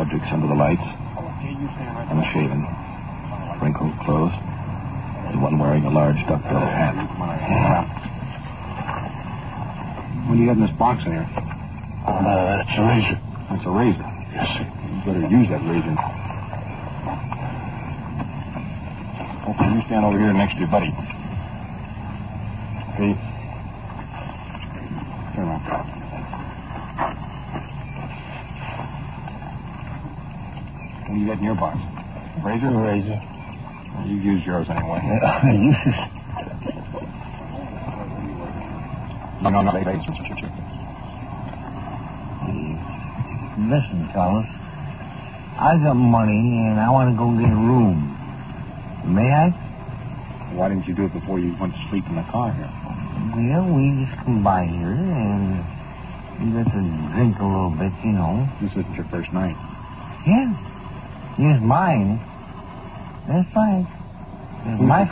subjects under the lights, unshaven, wrinkled clothes, and one wearing a large duckbill hat. What do you got in this box in here? It's a razor. That's a razor. Yes, sir. You better use that razor. Okay, you stand over here next to your buddy. Okay. Come on. What do you got in your box? Razor? Razor. Well, you use yours anyway. Listen, fellas. I got money and I want to go get a room. May I? Why didn't you do it before you went to sleep in the car here? Well, we just come by here and we got to drink a little bit, you know. This isn't your first night. Yeah. Here's mine. That's right. It's my